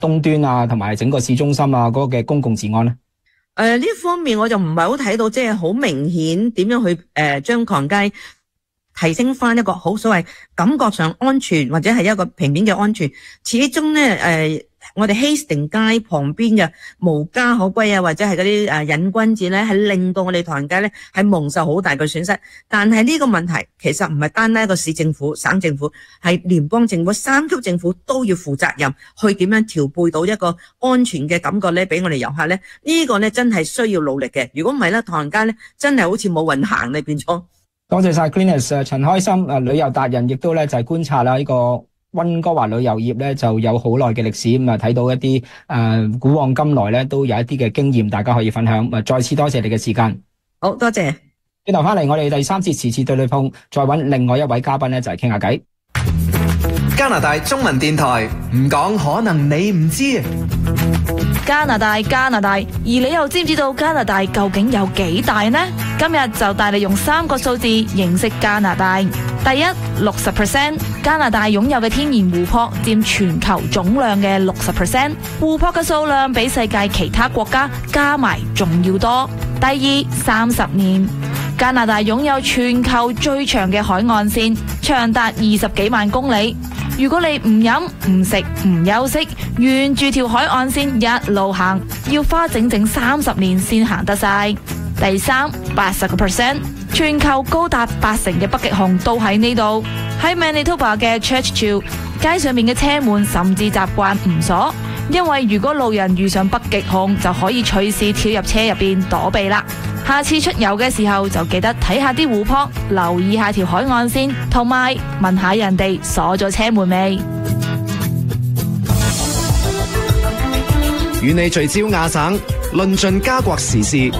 東端啊，同埋整個市中心啊嗰個嘅公共治安咧？ 呢方面我就唔係好睇到，即係好明顯點樣去將唐街提升翻一個好所謂感覺上安全或者係一個平面嘅安全。始終咧我哋希斯定街旁邊嘅無家可歸啊，或者係嗰啲癮君子咧，係令到我哋唐人街咧係蒙受好大嘅損失。但係呢個問題其實唔係單單一個市政府、省政府，係聯邦政府、三級政府都要負責任去點樣調配到一個安全嘅感覺咧，俾我哋遊客咧。呢個咧真係需要努力嘅。如果唔係咧，唐人街咧真係好似冇運行咧變咗。 多謝晒 Glynis 陳開心旅遊達人，亦都咧就係觀察啦呢個溫哥華旅遊業咧就有好耐嘅歷史，咁睇到一啲古往今來咧都有一啲嘅經驗，大家可以分享。再次多謝你嘅時間。 好多謝。 轉頭翻嚟，我哋第三節時事對對碰，再揾另外一位嘉賓咧就係傾下偈。 加拿大中文電台唔講可能你唔知。 加拿大，而你又知唔知道加拿大究竟有幾大呢？今日就帶你用3個數字認識加拿大。第一，60%，加拿大擁有嘅天然湖泊佔全球總量嘅60%，湖泊嘅數量比世界其他國家加埋仲要多。第二，30年，加拿大擁有全球最長嘅海岸線，長達20幾萬公里。如果你唔飲唔食唔休息，沿住條海岸線一路行，要花整整30年先行得晒。第三，80%，全球高達80%嘅北極熊都喺呢度。喺 Manitoba 嘅 Churchill 街上面嘅車門甚至習慣唔鎖，因為如果路人遇上北極熊，就可以隨時跳入車入邊躲避啦。下次出遊嘅時候就記得睇下啲湖泊，留意下條海岸線，同埋問下人哋鎖咗車門未。 與你聚焦亞省，論盡加國時事。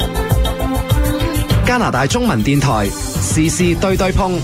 加拿大中文電台時事對對碰。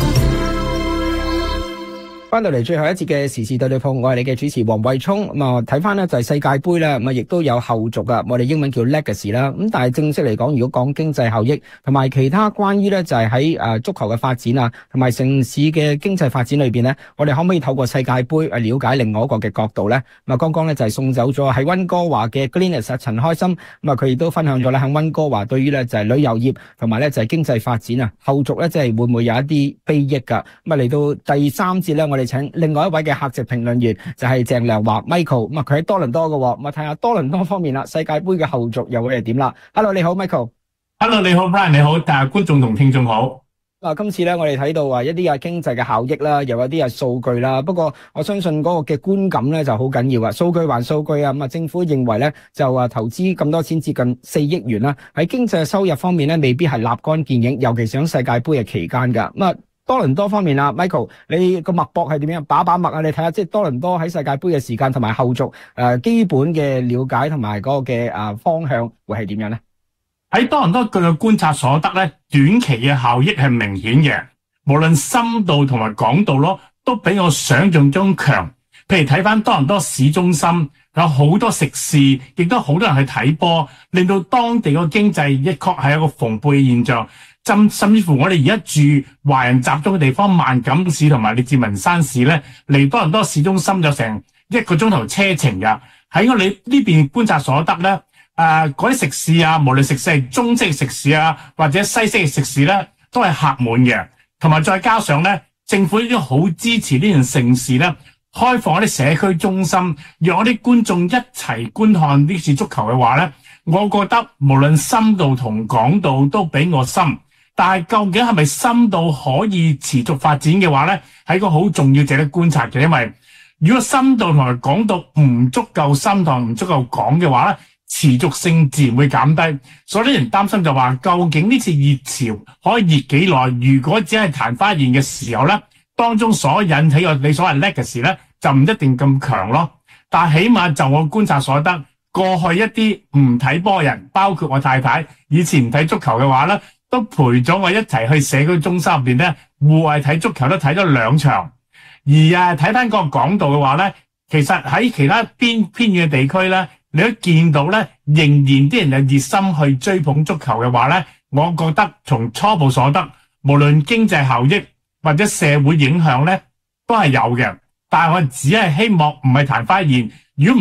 翻到嚟最後一節嘅時事對對碰，我係你嘅主持黃慧聰。咁啊，睇翻咧就係世界盃啦，咁啊亦都有後續噶，我哋英文叫 Legacy 啦。咁但係正式嚟講，如果講經濟效益同埋其他關於咧就係喺足球嘅發展啊，同埋城市嘅經濟發展裏邊咧，我哋可唔可以透過世界盃了解另外一個嘅角度咧？咁啊，剛剛咧就係送走咗喺溫哥華嘅 Glynis 陳開心，咁啊佢亦都分享咗咧喺溫哥華對於咧就係旅遊業同埋咧就係經濟發展啊，後續咧即係會唔會有一啲裨益噶？咁啊嚟到第三節咧，我哋請另外一位嘅客席評論員就係鄭良華 Michael， 咁啊佢喺多倫多嘅，咁啊睇下多倫多方面啦，世界盃嘅後續又會係點啦。Hello， 你好 Michael。Hello， 你好 Brian， 你好，觀眾同聽眾好。 今次咧我哋睇到話一啲經濟嘅效益啦，又有啲數據啦，不過我相信嗰個嘅觀感咧就好緊要啊。數據還數據啊，咁啊政府認為咧就話投資咁多錢接近4億元啦，喺經濟收入方面咧未必係立竿見影，尤其是喺世界盃嘅期間噶。咁啊多倫多方面啊 Michael， 你個脈搏係點樣？把脈啊，你睇下即係多倫多喺世界盃嘅時間同埋後續基本嘅了解同埋嗰個嘅方向會係點樣咧？ 喺多倫多據嘅觀察所得咧，短期嘅效益係明顯嘅，無論深度同埋廣度咯，都比我想象中強。譬如睇翻多倫多市中心有好多食肆，亦都好多人去睇波，令到當地個經濟的確係一個蓬勃嘅現象。甚至乎我哋而家住華人集中嘅地方萬錦市同埋列治文山市咧，離多倫多市中心有成1個鐘頭車程㗎。喺我哋呢邊觀察所得咧，嗰啲食肆啊，無論食肆係中式食肆啊，或者西式嘅食肆咧，都係客滿嘅。同埋再加上咧，政府已經好支持呢樣盛事咧，開放一啲社區中心，讓一啲觀眾一齊觀看呢次足球嘅話咧，我覺得無論深度同廣度都比我深。但係究竟係咪深度可以持續發展嘅話咧，係一個好重要值得觀察嘅。因為如果深度同埋廣度唔足夠深同唔足夠廣嘅話咧，持續性自然會減低。所以啲人擔心就話，究竟呢次熱潮可以熱幾耐？如果只係曇花現嘅時候咧，當中所引起個你所謂 legacy 咧，就唔一定咁強咯。但係起碼就我觀察所得，過去一啲唔睇波人，包括我太太，以前唔睇足球嘅話咧，都陪咗我一齊去社區中心入邊咧，戶外睇足球都睇咗2場。而睇翻個廣度嘅話咧，其實喺其他偏遠嘅地區咧，你都見到咧，仍然啲人有熱心去追捧足球嘅話咧，我覺得從初步所得，無論經濟效益或者社會影響咧，都係有嘅。但係我只係希望唔係曇花現。如果